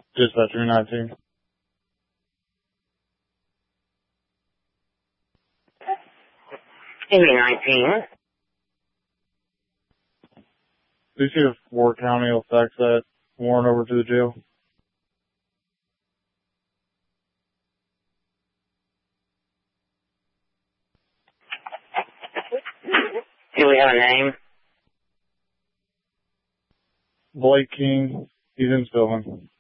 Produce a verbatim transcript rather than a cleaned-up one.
Dispatcher nineteen. Amy nineteen. Do you see if Ward County will fax that warrant over to the jail? Do we have a name? Blake King. He's in Spillman.